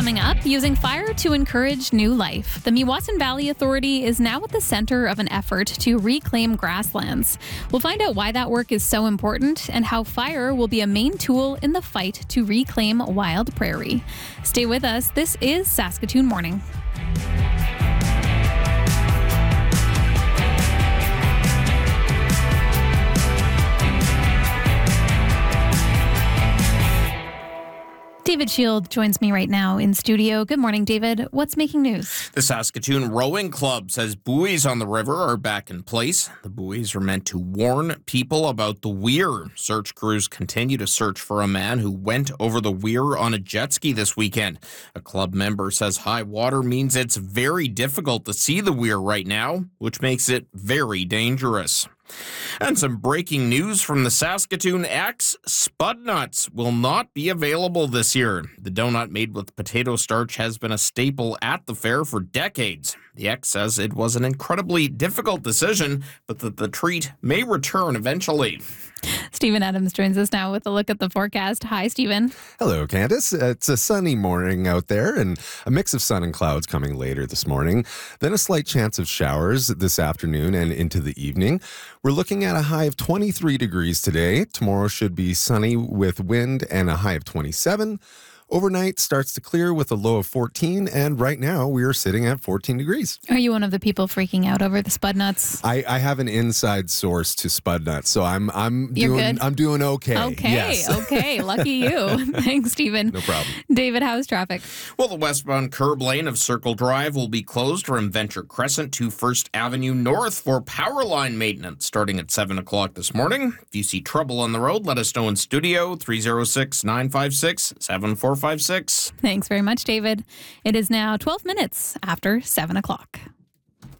Coming up, using fire to encourage new life. The Meewasin Valley Authority is now at the center of an effort to reclaim grasslands. We'll find out why that work is so important and how fire will be a main tool in the fight to reclaim wild prairie. Stay with us. This is Saskatoon Morning. David Shield joins me right now in studio. Good morning, David. What's making news? The Saskatoon Rowing Club says buoys on the river are back in place. The buoys are meant to warn people about the weir. Search crews continue to search for a man who went over the weir on a jet ski this weekend. A club member says high water means it's very difficult to see the weir right now, which makes it very dangerous. And some breaking news from the Saskatoon X. Spud nuts will not be available this year. The donut made with potato starch has been a staple at the fair for decades. The X says it was an incredibly difficult decision, but that the treat may return eventually. Stephen Adams joins us now with a look at the forecast. Hi, Stephen. Hello, Candace. It's a sunny morning out there and a mix of sun and clouds coming later this morning. Then a slight chance of showers this afternoon and into the evening. We're looking at a high of 23 degrees today. Tomorrow should be sunny with wind and a high of 27. Overnight starts to clear with a low of 14, and right now we are sitting at 14 degrees. Are you one of the people freaking out over the spud nuts? I have an inside source to spud nuts, so I'm You're doing good? I'm doing okay. Okay, Yes. Okay. Lucky you. Thanks, Stephen. No problem. David, how's traffic? Well, the westbound curb lane of Circle Drive will be closed from Venture Crescent to 1st Avenue North for power line maintenance starting at 7 o'clock this morning. If you see trouble on the road, let us know in studio, 306-956-7456. Thanks very much, David. It is now 12 minutes after 7 o'clock.